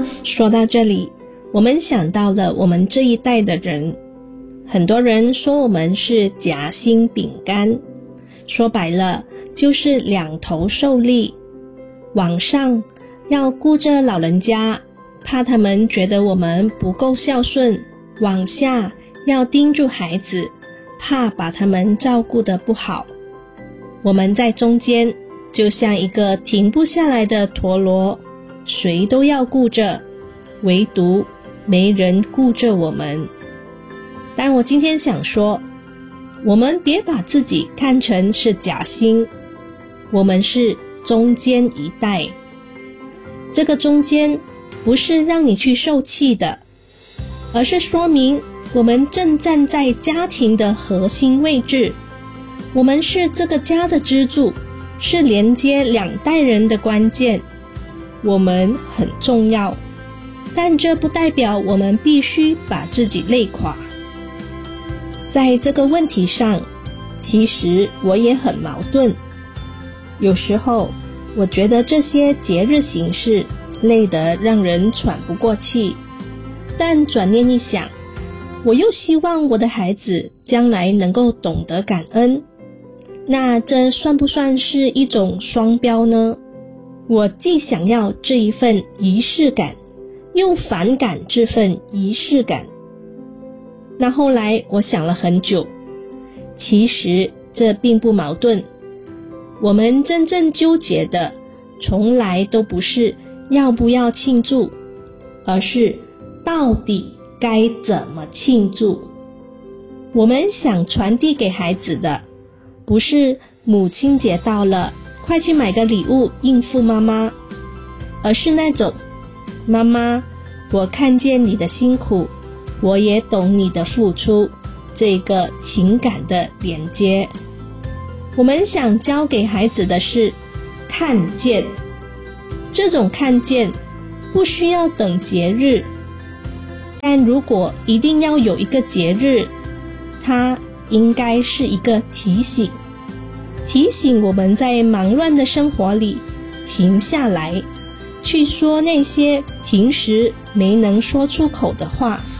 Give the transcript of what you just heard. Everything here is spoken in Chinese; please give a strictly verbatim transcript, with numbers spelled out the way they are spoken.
说到这里，我们想到了我们这一代的人，很多人说我们是夹心饼干，说白了就是两头受力。往上要顾着老人家，怕他们觉得我们不够孝顺；往下要盯住孩子，怕把他们照顾得不好。我们在中间就像一个停不下来的陀螺，谁都要顾着，唯独没人顾着我们。但我今天想说，我们别把自己看成是夹心，我们是中间一代。这个中间不是让你去受气的，而是说明我们正站在家庭的核心位置，我们是这个家的支柱，是连接两代人的关键。我们很重要，但这不代表我们必须把自己累垮。在这个问题上，其实我也很矛盾。有时候我觉得这些节日形式累得让人喘不过气，但转念一想，我又希望我的孩子将来能够懂得感恩，那这算不算是一种双标呢？我既想要这一份仪式感，又反感这份仪式感。那后来我想了很久，其实这并不矛盾。我们真正纠结的从来都不是要不要庆祝，而是到底该怎么庆祝。我们想传递给孩子的不是母亲节到了，快去买个礼物应付妈妈，而是那种妈妈，我看见你的辛苦，我也懂你的付出，这个情感的连接。我们想教给孩子的是看见，这种看见不需要等节日，但如果一定要有一个节日，它应该是一个提醒，提醒我们在忙乱的生活里停下来，去说那些平时没能说出口的话。